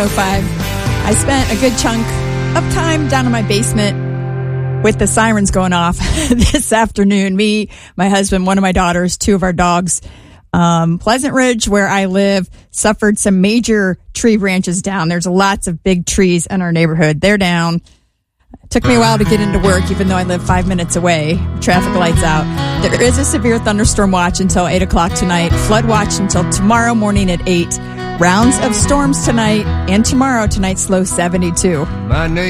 I spent a good chunk of time down in my basement with the sirens going off this afternoon. Me, my husband, one of my daughters, two of our dogs. Pleasant Ridge, where I live, suffered some major tree branches down. There's lots of big trees in our neighborhood. They're down. Took me a while to get into work, even though I live 5 minutes away. Traffic lights out. There is a severe thunderstorm watch until 8 o'clock tonight. Flood watch until tomorrow morning at 8. Rounds of storms tonight and tomorrow. Tonight's low 72. My name